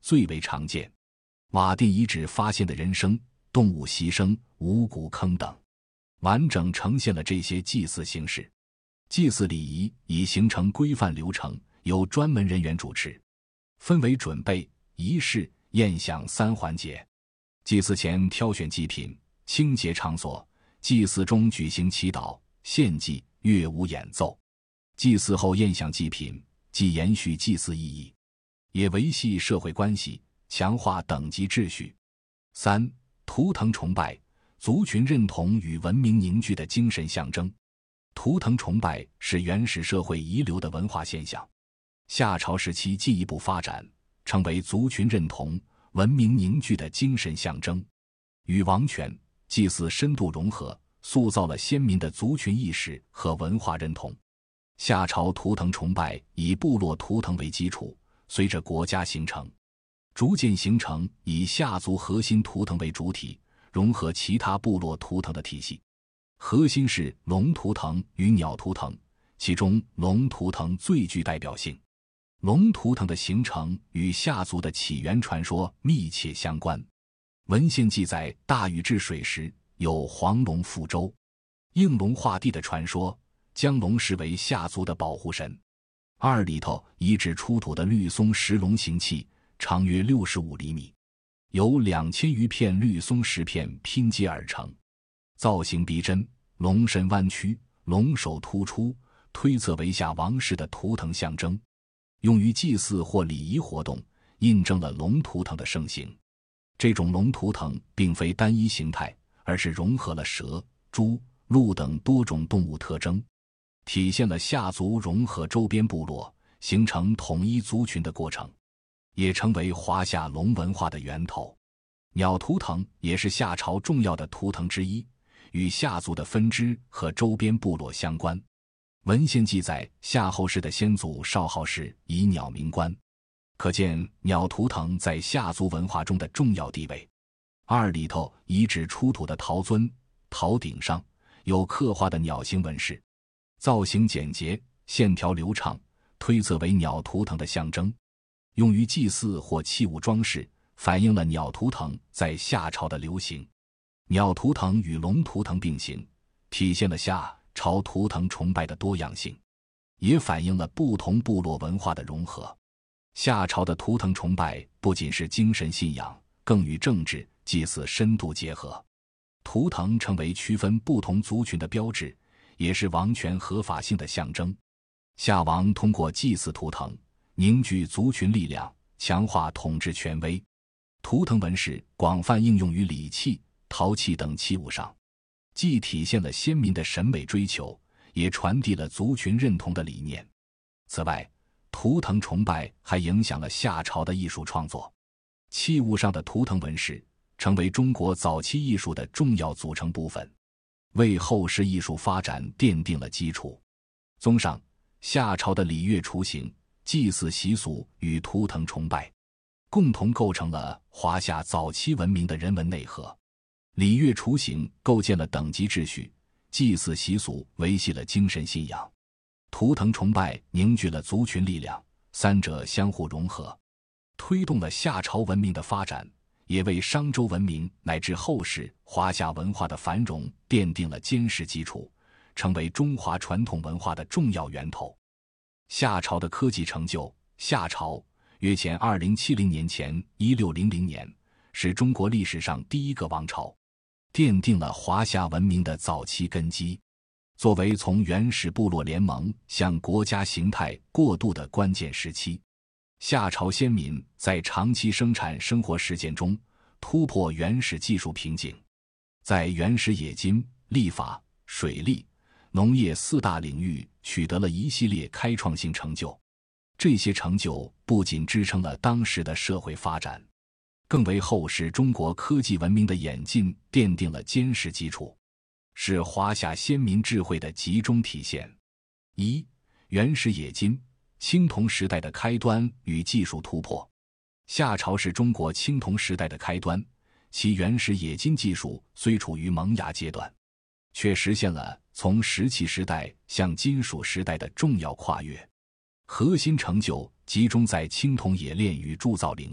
最为常见。瓦店遗址发现的人声、动物牺牲、五谷坑等，完整呈现了这些祭祀形式。祭祀礼仪已形成规范流程，由专门人员主持，分为准备、仪式、宴享3环节。祭祀前挑选祭品，清洁场所，祭祀中举行祈祷、献祭、乐舞演奏。祭祀后宴享祭品，既延续祭祀意义，也维系社会关系，强化等级秩序。3. 图腾崇拜，族群认同与文明凝聚的精神象征。图腾崇拜是原始社会遗留的文化现象，夏朝时期进一步发展，成为族群认同、文明凝聚的精神象征，与王权、祭祀深度融合，塑造了鲜明的族群意识和文化认同。夏朝图腾崇拜以部落图腾为基础，随着国家形成，逐渐形成以夏族核心图腾为主体，融合其他部落图腾的体系。核心是龙图腾与鸟图腾，其中龙图腾最具代表性。龙图腾的形成与夏族的起源传说密切相关。文献记载，大禹治水时有黄龙覆舟，应龙化地的传说，将龙视为夏族的保护神。2里头遗址出土的绿松石龙形器长约65厘米，由2000余片绿松石片拼接而成，造型逼真，龙身弯曲，龙首突出，推测为夏王室的图腾象征，用于祭祀或礼仪活动，印证了龙图腾的盛行。这种龙图腾并非单一形态，而是融合了蛇、猪、鹿等多种动物特征，体现了夏族融合周边部落，形成统一族群的过程，也成为华夏龙文化的源头。鸟图腾也是夏朝重要的图腾之一，与夏族的分支和周边部落相关。文献记载，夏后氏的先祖少昊氏以鸟鸣官，可见鸟图腾在夏族文化中的重要地位。2里头遗址出土的陶尊，陶鼎上有刻画的鸟形纹饰，造型简洁，线条流畅，推测为鸟图腾的象征，用于祭祀或器物装饰，反映了鸟图腾在夏朝的流行。鸟图腾与龙图腾并行，体现了夏朝图腾崇拜的多样性，也反映了不同部落文化的融合。夏朝的图腾崇拜不仅是精神信仰，更与政治、祭祀深度结合。图腾成为区分不同族群的标志，也是王权合法性的象征。夏王通过祭祀图腾，凝聚族群力量，强化统治权威。图腾纹饰广泛应用于礼器、陶器等器物上，既体现了先民的审美追求，也传递了族群认同的理念。此外，图腾崇拜还影响了夏朝的艺术创作，器物上的图腾纹饰成为中国早期艺术的重要组成部分，为后世艺术发展奠定了基础。综上，夏朝的礼乐雏形、祭祀习俗与图腾崇拜，共同构成了华夏早期文明的人文内核。礼乐雏形构建了等级秩序，祭祀习俗维系了精神信仰，图腾崇拜凝聚了族群力量，三者相互融合，推动了夏朝文明的发展，也为商周文明乃至后世华夏文化的繁荣奠定了坚实基础，成为中华传统文化的重要源头。夏朝的科技成就，夏朝约前2070年前1600年，是中国历史上第一个王朝，奠定了华夏文明的早期根基。作为从原始部落联盟向国家形态过渡的关键时期，夏朝先民在长期生产生活实践中突破原始技术瓶颈，在原始冶金、历法、水利、农业4大领域取得了一系列开创性成就。这些成就不仅支撑了当时的社会发展，更为后世中国科技文明的演进奠定了坚实基础，是华夏先民智慧的集中体现。1. 原始冶金，青铜时代的开端与技术突破。夏朝是中国青铜时代的开端，其原始冶金技术虽处于萌芽阶段，却实现了从石器时代向金属时代的重要跨越。核心成就集中在青铜冶炼与铸造领